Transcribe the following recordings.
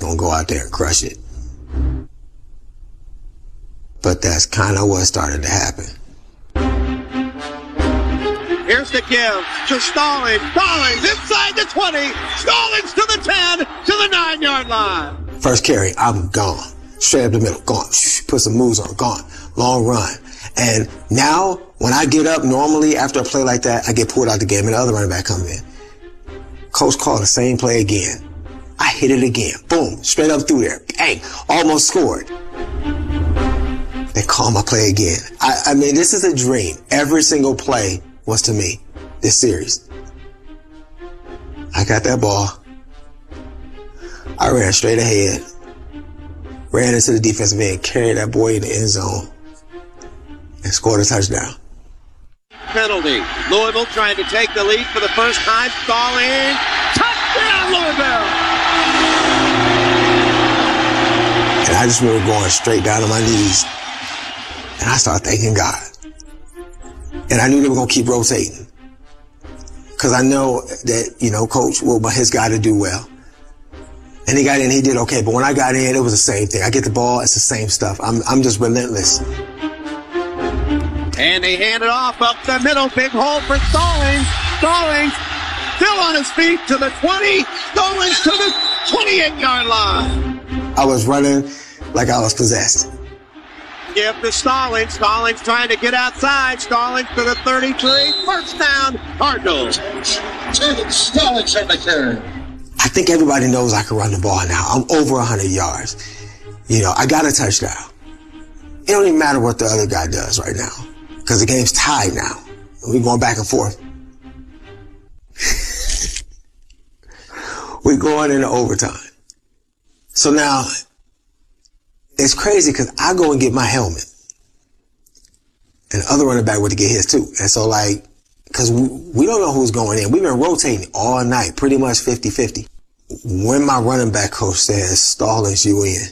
going to go out there and crush it. But that's kind of what started to happen. Here's the give to Stallings. Stallings inside the 20. Stallings to the 10, to the 9-yard line. First carry, I'm gone. Straight up the middle, gone. Put some moves on, gone. Long run. And now, when I get up, normally after a play like that, I get pulled out the game and the other running back comes in. Coach called the same play again. I hit it again. Boom. Straight up through there. Bang. Almost scored. They call my play again. I mean, this is a dream. Every single play was to me this series. I got that ball. I ran straight ahead. Ran into the defensive end, carried that boy in the end zone, and scored a touchdown. Penalty. Louisville trying to take the lead for the first time. Stallings. Touchdown, Louisville! And I just remember going straight down on my knees. And I started thanking God. And I knew they were going to keep rotating. Because I know that, you know, Coach will want his guy to do well. And he got in, he did okay. But when I got in, it was the same thing. I get the ball, it's the same stuff. I'm just relentless. And they hand it off up the middle. Big hole for Stallings. Stallings still on his feet to the 20. Stallings to the 28-yard line. I was running like I was possessed. Give to Stallings. Stallings trying to get outside. Stallings to the 33. First down, Cardinals. Stallings on the carry. I think everybody knows I can run the ball now. I'm over 100 yards. You know, I got a touchdown. It don't even matter what the other guy does right now, because the game's tied now. We're going back and forth. We're going into overtime. So now, it's crazy because I go and get my helmet. And the other running back went to get his too. And so like, because we don't know who's going in. We've been rotating all night, pretty much 50-50. When my running back coach says, Stallings, you in.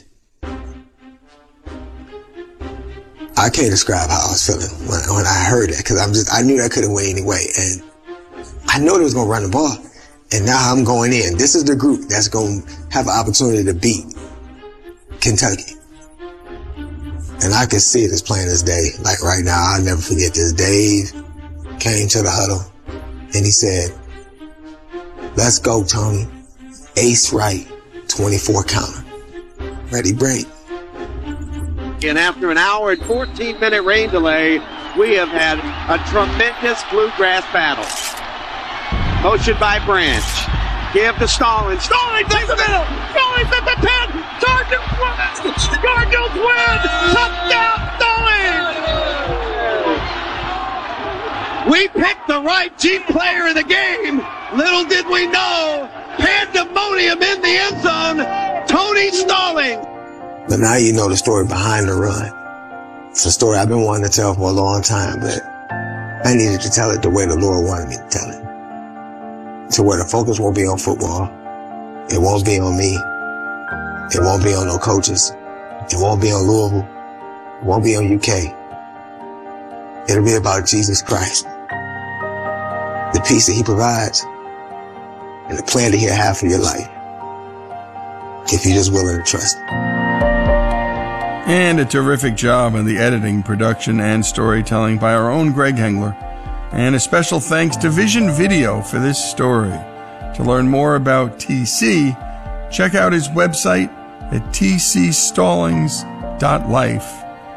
I can't describe how I was feeling when I heard that, because I knew that couldn't win anyway. And I know they was going to run the ball. And now I'm going in. This is the group that's going to have an opportunity to beat Kentucky. And I can see it as plain as day. Like right now, I'll never forget this. Dave came to the huddle and he said, let's go, Tony. Ace right, 24 counter. Ready, break. And after an hour and 14-minute rain delay, we have had a tremendous bluegrass battle. Motion by Branch. Give to Stallings. Stallings in the middle. Stallings at the 10. Cardinals win. Cardinals win. Touchdown, Stallings. We picked the right Jeep player of the game. Little did we know. Pandemonium in the end zone. Tony Stallings. But now you know the story behind the run. It's a story I've been wanting to tell for a long time, but I needed to tell it the way the Lord wanted me to tell it. To where the focus won't be on football. It won't be on me. It won't be on no coaches. It won't be on Louisville. It won't be on UK. It'll be about Jesus Christ. The peace that he provides and the plan that he'll have for your life. If you're just willing to trust him. And a terrific job on the editing, production, and storytelling by our own Greg Hengler. And a special thanks to Vision Video for this story. To learn more about TC, check out his website at tcstallings.life.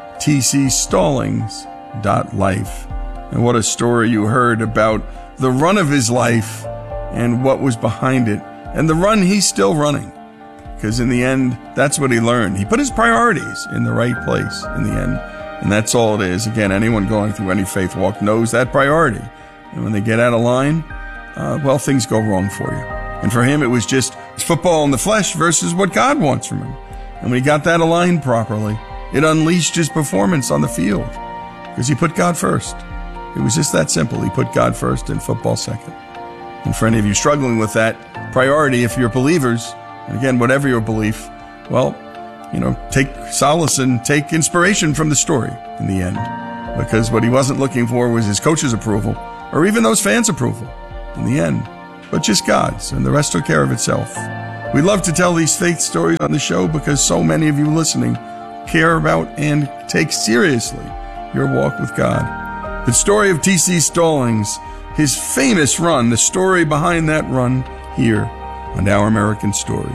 tcstallings.life. And what a story you heard about the run of his life and what was behind it. And the run he's still running. Because in the end, that's what he learned. He put his priorities in the right place in the end. And that's all it is. Again, anyone going through any faith walk knows that priority. And when they get out of line, well, things go wrong for you. And for him, it was just football in the flesh versus what God wants from him. And when he got that aligned properly, it unleashed his performance on the field. Because he put God first. It was just that simple. He put God first and football second. And for any of you struggling with that priority, if you're believers, and again, whatever your belief, well, you know, take solace and take inspiration from the story in the end. Because what he wasn't looking for was his coach's approval or even those fans' approval in the end, but just God's, and the rest took care of itself. We love to tell these faith stories on the show because so many of you listening care about and take seriously your walk with God. The story of T.C. Stallings, his famous run, the story behind that run here on Our American Stories.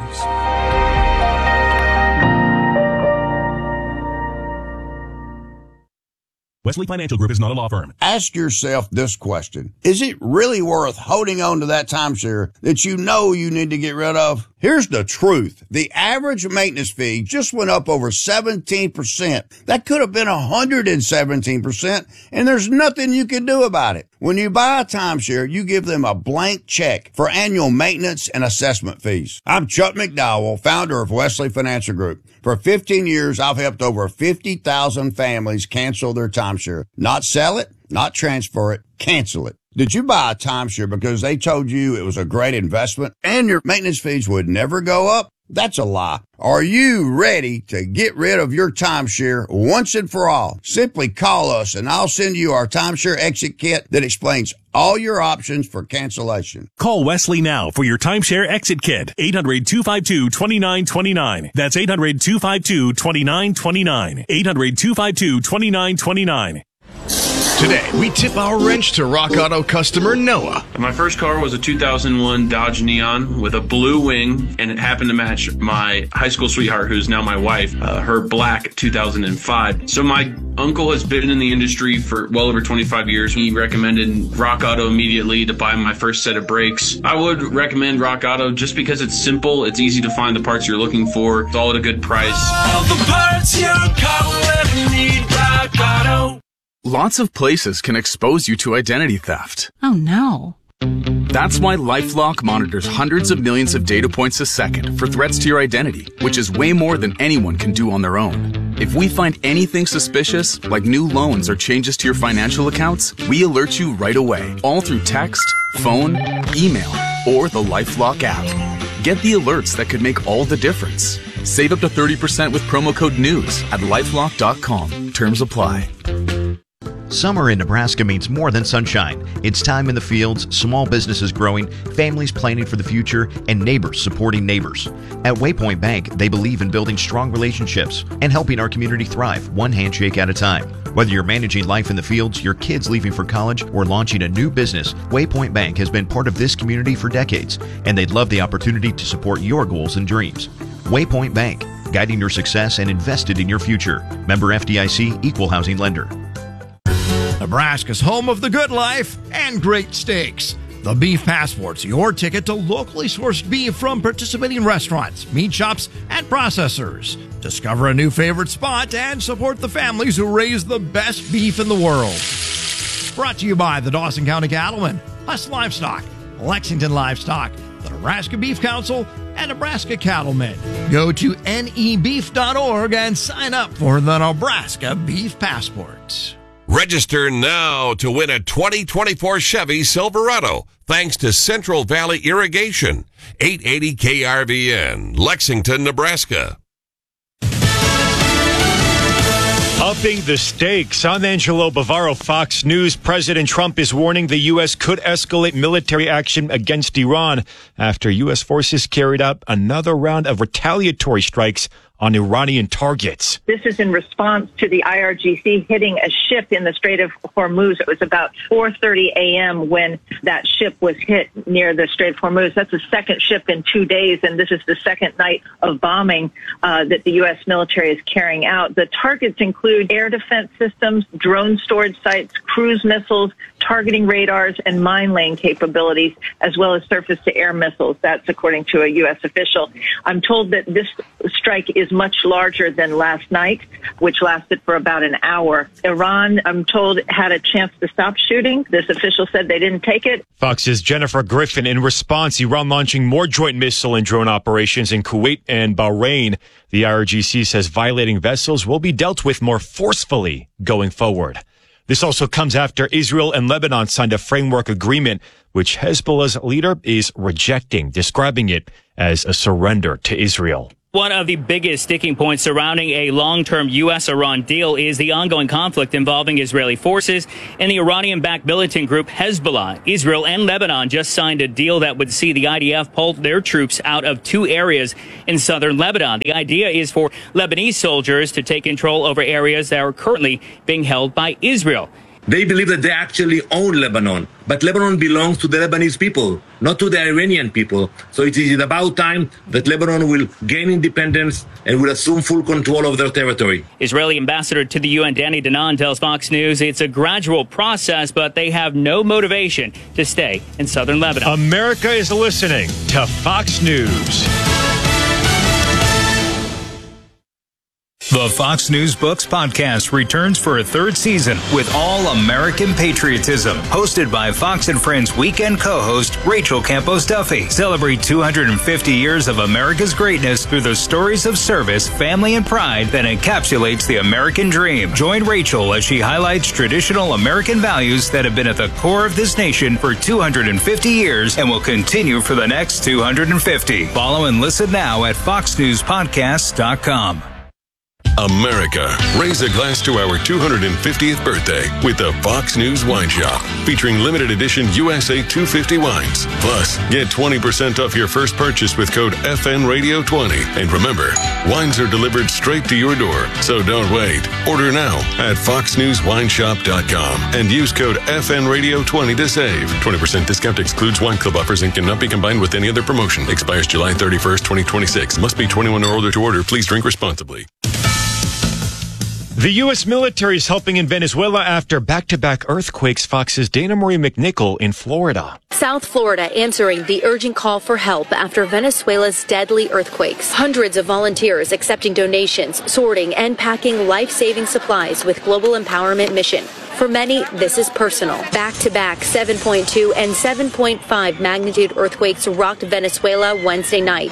Wesley Financial Group is not a law firm. Ask yourself this question. Is it really worth holding on to that timeshare that you know you need to get rid of? Here's the truth. The average maintenance fee just went up over 17%. That could have been 117%, and there's nothing you can do about it. When you buy a timeshare, you give them a blank check for annual maintenance and assessment fees. I'm Chuck McDowell, founder of Wesley Financial Group. For 15 years, I've helped over 50,000 families cancel their timeshare. Not sell it, not transfer it, cancel it. Did you buy a timeshare because they told you it was a great investment and your maintenance fees would never go up? That's a lie. Are you ready to get rid of your timeshare once and for all? Simply call us and I'll send you our timeshare exit kit that explains all your options for cancellation. Call Wesley now for your timeshare exit kit. 800-252-2929. That's 800-252-2929. 800-252-2929. Today, we tip our wrench to Rock Auto customer Noah. My first car was a 2001 Dodge Neon with a blue wing, and it happened to match my high school sweetheart, who's now my wife, her black 2005. So my uncle has been in the industry for well over 25 years. He recommended Rock Auto immediately to buy my first set of brakes. I would recommend Rock Auto just because it's simple, it's easy to find the parts you're looking for, it's all at a good price. All the parts your car will ever need, Rock Auto. Lots of places can expose you to identity theft. Oh, no. That's why LifeLock monitors hundreds of millions of data points a second for threats to your identity, which is way more than anyone can do on their own. If we find anything suspicious, like new loans or changes to your financial accounts, we alert you right away, all through text, phone, email, or the LifeLock app. Get the alerts that could make all the difference. Save up to 30% with promo code NEWS at LifeLock.com. Terms apply. Summer in Nebraska means more than sunshine. It's time in the fields, small businesses growing, families planning for the future, and neighbors supporting neighbors. At Waypoint Bank, they believe in building strong relationships and helping our community thrive one handshake at a time. Whether you're managing life in the fields, your kids leaving for college, or launching a new business, Waypoint Bank has been part of this community for decades, and they'd love the opportunity to support your goals and dreams. Waypoint Bank, guiding your success and invested in your future. Member FDIC, Equal Housing Lender. Nebraska's home of the good life and great steaks. The Beef Passport's your ticket to locally sourced beef from participating restaurants, meat shops, and processors. Discover a new favorite spot and support the families who raise the best beef in the world. Brought to you by the Dawson County Cattlemen, Huss Livestock, Lexington Livestock, the Nebraska Beef Council, and Nebraska Cattlemen. Go to nebeef.org and sign up for the Nebraska Beef Passport. Register now to win a 2024 Chevy Silverado thanks to Central Valley Irrigation. 880 KRVN, Lexington, Nebraska. Upping the stakes. I'm Angelo Bavaro, Fox News. President Trump is warning the U.S. could escalate military action against Iran after U.S. forces carried out another round of retaliatory strikes on Iranian targets. This is in response to the IRGC hitting a ship in the Strait of Hormuz. It was about 4:30 a.m. when that ship was hit near the Strait of Hormuz. That's the second ship in 2 days, and this is the second night of bombing that the U.S. military is carrying out. The targets include air defense systems, drone storage sites, cruise missiles, targeting radars, and mine laying capabilities, as well as surface-to-air missiles. That's according to a U.S. official. I'm told that this strike is much larger than last night, which lasted for about an hour. Iran, I'm told, had a chance to stop shooting. This official said they didn't take it. Fox's Jennifer Griffin. In response, Iran launching more joint missile and drone operations in Kuwait and Bahrain. The IRGC says violating vessels will be dealt with more forcefully going forward. This also comes after Israel and Lebanon signed a framework agreement, which Hezbollah's leader is rejecting, describing it as a surrender to Israel. One of the biggest sticking points surrounding a long-term U.S.-Iran deal is the ongoing conflict involving Israeli forces and the Iranian-backed militant group Hezbollah. Israel and Lebanon just signed a deal that would see the IDF pull their troops out of 2 areas in southern Lebanon. The idea is for Lebanese soldiers to take control over areas that are currently being held by Israel. They believe that they actually own Lebanon, but Lebanon belongs to the Lebanese people, not to the Iranian people. So it is about time that Lebanon will gain independence and will assume full control of their territory. Israeli ambassador to the UN, Danny Danon, tells Fox News it's a gradual process, but they have no motivation to stay in southern Lebanon. America is listening to Fox News. The Fox News Books podcast returns for a 3rd season with all American patriotism. Hosted by Fox and Friends weekend co-host Rachel Campos Duffy. Celebrate 250 years of America's greatness through the stories of service, family, and pride that encapsulates the American dream. Join Rachel as she highlights traditional American values that have been at the core of this nation for 250 years and will continue for the next 250. Follow and listen now at foxnewspodcasts.com. America, raise a glass to our 250th birthday with the Fox News Wine Shop, featuring limited edition USA 250 wines. Plus, get 20% off your first purchase with code FNRadio20. And remember, wines are delivered straight to your door, so don't wait. Order now at foxnewswineshop.com and use code FNRadio20 to save. 20% discount excludes wine club offers and cannot be combined with any other promotion. Expires July 31st, 2026. Must be 21 or older to order. Please drink responsibly. The U.S. military is helping in Venezuela after back-to-back earthquakes. Fox's Dana Marie McNichol in Florida. South Florida answering the urgent call for help after Venezuela's deadly earthquakes. Hundreds of volunteers accepting donations, sorting, and packing life-saving supplies with Global Empowerment Mission. For many, this is personal. Back-to-back 7.2 and 7.5 magnitude earthquakes rocked Venezuela Wednesday night.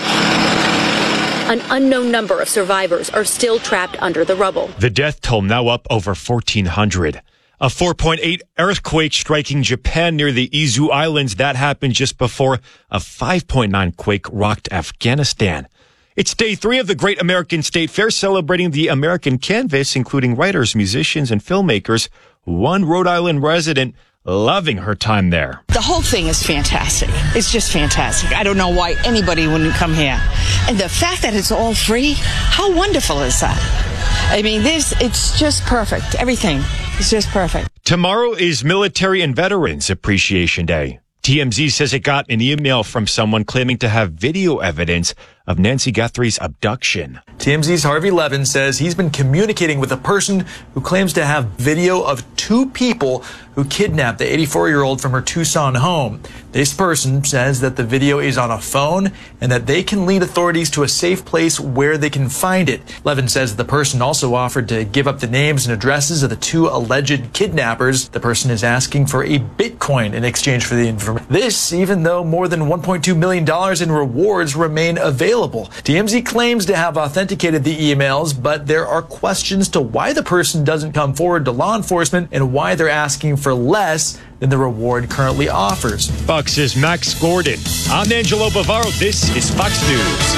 An unknown number of survivors are still trapped under the rubble. The death toll now up over 1,400. A 4.8 earthquake striking Japan near the Izu Islands. That happened just before a 5.9 quake rocked Afghanistan. It's day 3 of the Great American State Fair, celebrating the American canvas, including writers, musicians, and filmmakers. One Rhode Island resident loving her time there. The whole thing is fantastic. It's just fantastic. I don't know why anybody wouldn't come here. And the fact that it's all free, how wonderful is that? I mean, it's just perfect. Everything is just perfect. Tomorrow is Military and Veterans Appreciation Day. TMZ says it got an email from someone claiming to have video evidence of Nancy Guthrie's abduction. TMZ's Harvey Levin says he's been communicating with a person who claims to have video of 2 people who kidnapped the 84-year-old from her Tucson home. This person says that the video is on a phone and that they can lead authorities to a safe place where they can find it. Levin says the person also offered to give up the names and addresses of the 2 alleged kidnappers. The person is asking for a Bitcoin in exchange for the information. This, even though more than $1.2 million in rewards remain available. TMZ claims to have authenticated the emails, but there are questions to why the person doesn't come forward to law enforcement and why they're asking for less than the reward currently offers. Fox's Max Gordon. I'm Angelo Bavaro. This is Fox News.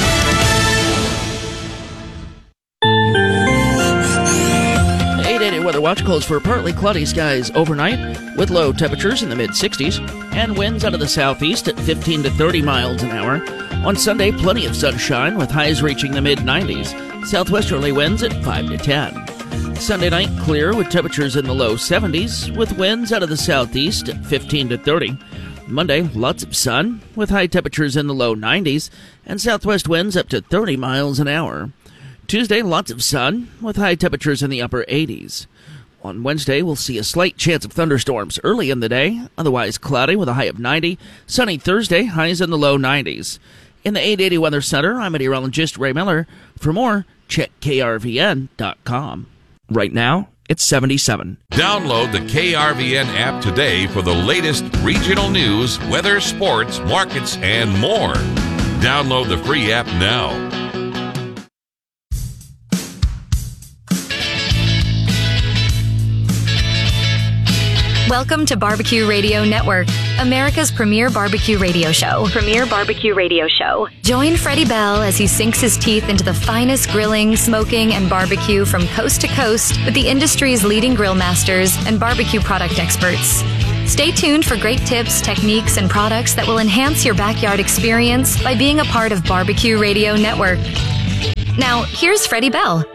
Weather watch calls for partly cloudy skies overnight with low temperatures in the mid-60s and winds out of the southeast at 15 to 30 miles an hour. On Sunday, plenty of sunshine with highs reaching the mid-90s. Southwesterly winds at 5 to 10. Sunday night, clear with temperatures in the low 70s with winds out of the southeast at 15 to 30. Monday, lots of sun with high temperatures in the low 90s and southwest winds up to 30 miles an hour. Tuesday, lots of sun with high temperatures in the upper 80s. On Wednesday, we'll see a slight chance of thunderstorms early in the day, otherwise cloudy with a high of 90. Sunny Thursday, highs in the low 90s. In the 880 Weather Center, I'm meteorologist Ray Miller. For more, check KRVN.com. Right now, it's 77. Download the KRVN app today for the latest regional news, weather, sports, markets, and more. Download the free app now. Welcome to Barbecue Radio Network, America's premier barbecue radio show. Join Freddie Bell as he sinks his teeth into the finest grilling, smoking, and barbecue from coast to coast with the industry's leading grill masters and barbecue product experts. Stay tuned for great tips, techniques, and products that will enhance your backyard experience by being a part of Barbecue Radio Network. Now, here's Freddie Bell.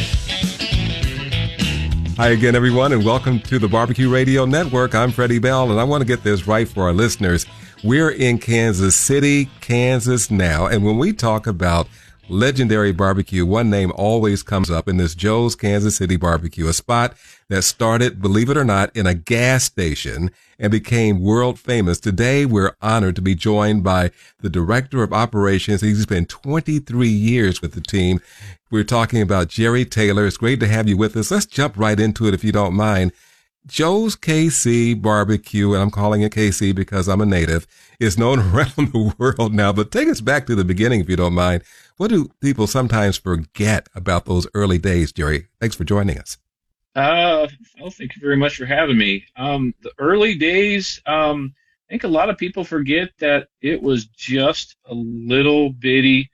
Hi again, everyone, and welcome to the Barbecue Radio Network. I'm Freddie Bell, and I want to get this right for our listeners. We're in Kansas City, Kansas now, and when we talk about legendary barbecue, one name always comes up, and this Joe's Kansas City Barbecue, a spot that started, believe it or not, in a gas station and became world famous. Today, we're honored to be joined by the Director of Operations. He's been 23 years with the team. We're talking about Jerry Taylor. It's great to have you with us. Let's jump right into it if you don't mind. Joe's KC Barbecue, and I'm calling it KC because I'm a native, is known around the world now. But take us back to the beginning if you don't mind. What do people sometimes forget about those early days, Jerry? Thanks for joining us. Well, thank you very much for having me. The early days, I think a lot of people forget that it was just a little bitty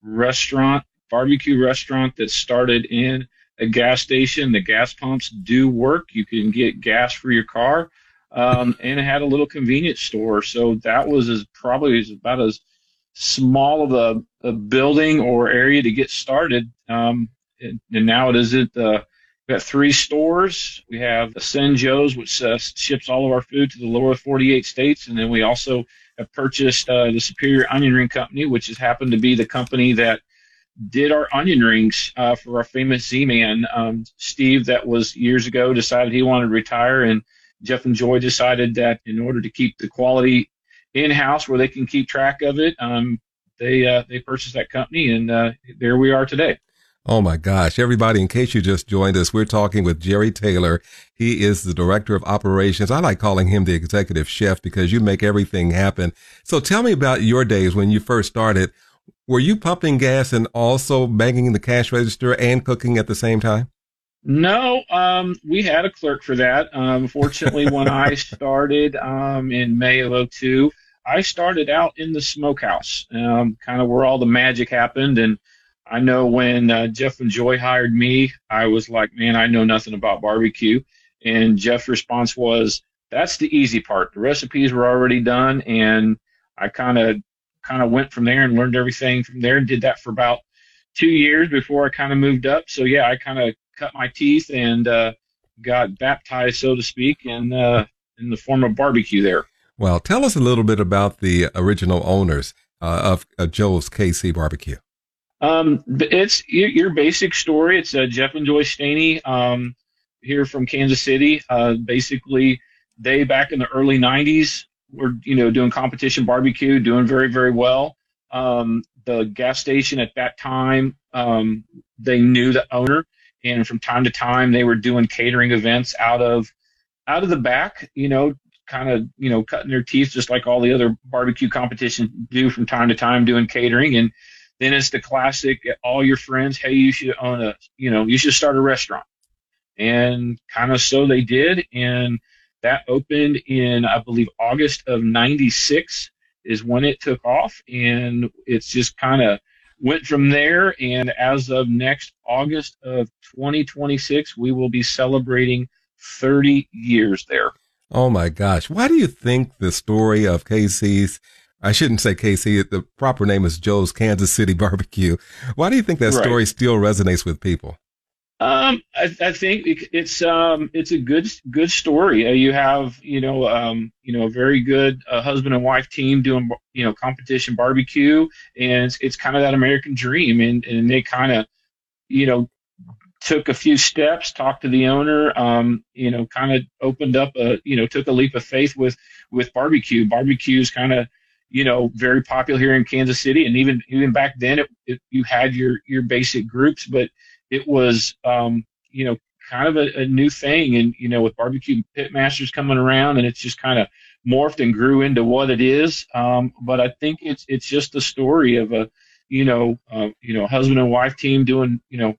barbecue restaurant that started in a gas station. The gas pumps do work. You can get gas for your car. And it had a little convenience store. So that was probably about as small of a building or area to get started. And now it is we have 3 stores. We have Ascend Joe's, which ships all of our food to the lower 48 states. And then we also have purchased the Superior Onion Ring Company, which has happened to be the company that did our onion rings for our famous Z-Man. Steve, that was years ago, decided he wanted to retire, and Jeff and Joy decided that in order to keep the quality in-house where they can keep track of it, they purchased that company, and there we are today. Oh my gosh. Everybody, in case you just joined us, we're talking with Jerry Taylor. He is the Director of Operations. I like calling him the Executive Chef because you make everything happen. So tell me about your days when you first started. Were you pumping gas and also banging the cash register and cooking at the same time? No, we had a clerk for that. Fortunately, when I started in May of 2002, I started out in the smokehouse, kind of where all the magic happened. And I know when Jeff and Joy hired me, I was like, man, I know nothing about barbecue. And Jeff's response was, that's the easy part. The recipes were already done. And I kind of went from there and learned everything from there and did that for about 2 years before I kind of moved up. So, yeah, I kind of cut my teeth and got baptized, so to speak, in the form of barbecue there. Well, tell us a little bit about the original owners of Joe's KC Barbecue. It's your basic story. It's Jeff and Joy Staney here from Kansas City. Basically, they, back in the early 90s, were doing competition barbecue, doing very, very well. The gas station at that time, they knew the owner, and from time to time they were doing catering events out of the back, kind of cutting their teeth just like all the other barbecue competitions do from time to time, doing catering. And then it's the classic, all your friends, hey, you should own you should start a restaurant. And kind of so they did, and that opened in, I believe, August of 96 is when it took off, and it's just kind of went from there. And as of next August of 2026, we will be celebrating 30 years there. Oh my gosh. Why do you think the story of KC's, I shouldn't say KC, the proper name is Joe's Kansas City Barbecue. Why do you think that story still resonates with people? I think it's a good story. You have, a very good husband and wife team doing, competition barbecue, and it's kind of that American dream. And they kind of, took a few steps, talked to the owner, kind of opened up took a leap of faith with barbecue. Barbecue is kind of, very popular here in Kansas City. And even back then you had your basic groups, but it was, kind of a new thing. And, with barbecue pitmasters coming around, and it's just kind of morphed and grew into what it is. But I think it's just the story of a husband and wife team doing,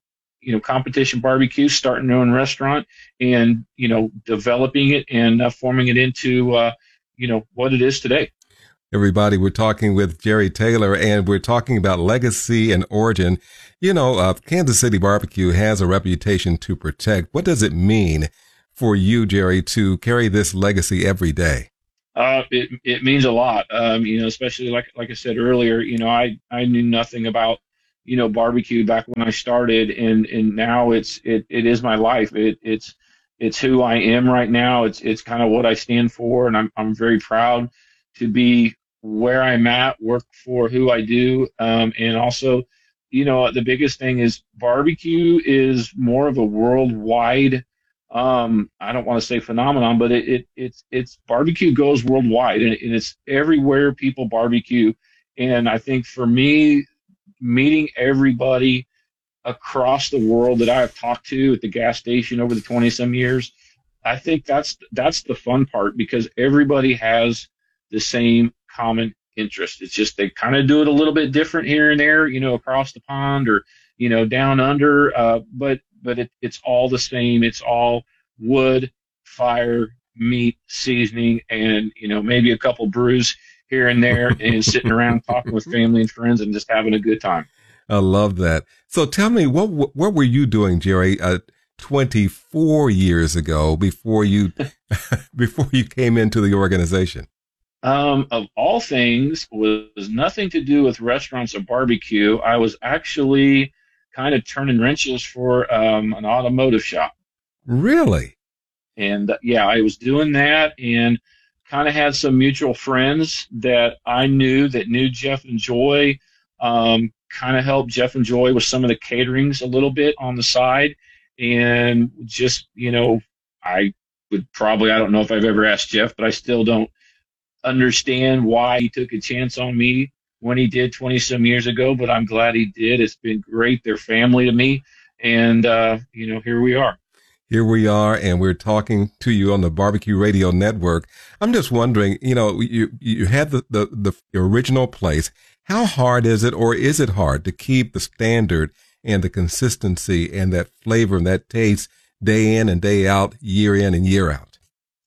competition barbecue, starting their own restaurant, and developing it and forming it into what it is today. Everybody, we're talking with Jerry Taylor, and we're talking about legacy and origin. Kansas City Barbecue has a reputation to protect. What does it mean for you, Jerry, to carry this legacy every day? It means a lot, especially like I said earlier, I knew nothing about, barbecue back when I started, and now it is my life. It's who I am right now. It's kind of what I stand for. And I'm very proud to be where I'm at, work for who I do. And also, the biggest thing is barbecue is more of a worldwide, I don't want to say phenomenon, but it's barbecue goes worldwide, and it's everywhere people barbecue. And I think for me, meeting everybody across the world that I've talked to at the gas station over the 20 some years, I think that's the fun part, because everybody has the same common interest. It's just they kind of do it a little bit different here and there, across the pond or, down under, but it's all the same. It's all wood, fire, meat, seasoning, and, maybe a couple brews here and there, and sitting around talking with family and friends and just having a good time. I love that. So tell me, what were you doing, Jerry, 24 years ago before you came into the organization? Of all things, was nothing to do with restaurants or barbecue. I was actually kind of turning wrenches for an automotive shop. Really? And I was doing that, and kind of had some mutual friends that I knew Jeff and Joy, kind of helped Jeff and Joy with some of the caterings a little bit on the side. And just, I don't know if I've ever asked Jeff, but I still don't understand why he took a chance on me when he did 20 some years ago, but I'm glad he did. It's been great. They're family to me. And, here we are. Here we are, and we're talking to you on the Barbecue Radio Network. I'm just wondering, you had the original place. How hard is it, or is it hard to keep the standard and the consistency and that flavor and that taste day in and day out, year in and year out?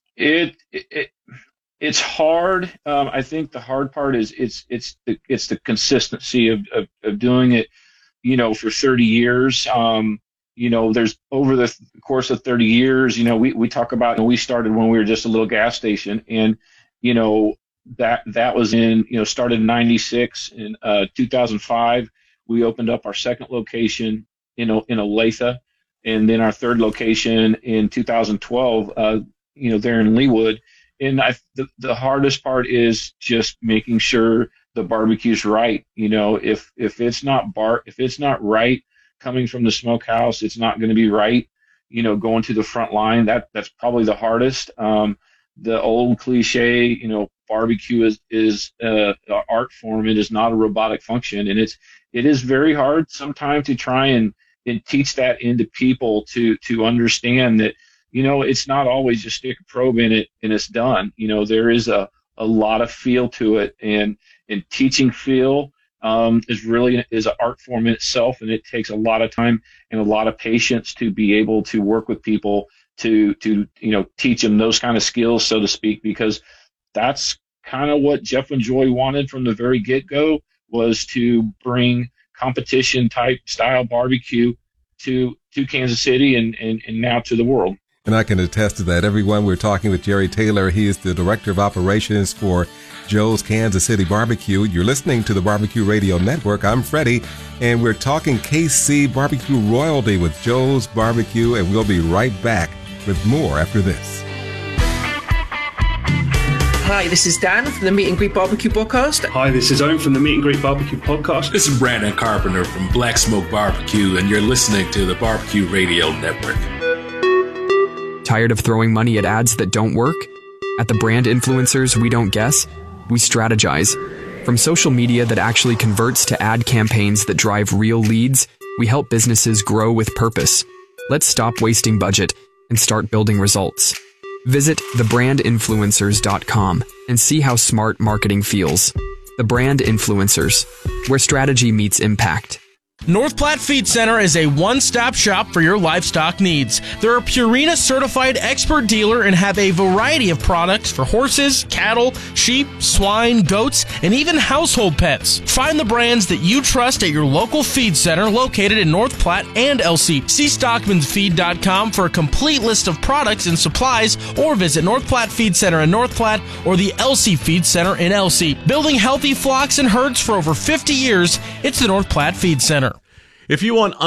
It's hard. I think the hard part is it's the consistency of doing it, for 30 years. There's over the course of 30 years, we talk about, we started when we were just a little gas station, and, that was started in 96. In 2005, we opened up our second location in Olathe, and then our third location in 2012, there in Leawood. And the hardest part is just making sure the barbecue's right. If it's not right coming from the smokehouse, it's not going to be right. Going to the front line, that's probably the hardest. The old cliche, barbecue is an art form. It is not a robotic function, and it is very hard sometimes to try and teach that into people to understand that. It's not always just stick a probe in it and it's done. There is a lot of feel to it, and teaching feel is an art form in itself, and it takes a lot of time and a lot of patience to be able to work with people to teach them those kind of skills, so to speak, because that's kind of what Jeff and Joy wanted from the very get-go, was to bring competition type style barbecue to Kansas City and now to the world. And I can attest to that. Everyone, we're talking with Jerry Taylor. He is the Director of Operations for Joe's Kansas City Barbecue. You're listening to the Barbecue Radio Network. I'm Freddie, and we're talking KC Barbecue Royalty with Joe's Barbecue, and we'll be right back with more after this. Hi, this is Dan from the Meet and Greet Barbecue Podcast. Hi, this is Owen from the Meet and Greet Barbecue Podcast. This is Brandon Carpenter from Black Smoke Barbecue, and you're listening to the Barbecue Radio Network. Tired of throwing money at ads that don't work? At the Brand Influencers We Don't Guess, we strategize. From social media that actually converts to ad campaigns that drive real leads, we help businesses grow with purpose. Let's stop wasting budget and start building results. Visit thebrandinfluencers.com and see how smart marketing feels. The Brand Influencers, where strategy meets impact. North Platte Feed Center is a one-stop shop for your livestock needs. They're a Purina certified expert dealer and have a variety of products for horses, cattle, sheep, swine, goats, and even household pets. Find the brands that you trust at your local feed center located in North Platte and LC. See StockmansFeed.com for a complete list of products and supplies, or visit North Platte Feed Center in North Platte or the LC Feed Center in LC. Building healthy flocks and herds for over 50 years, it's the North Platte Feed Center. If you want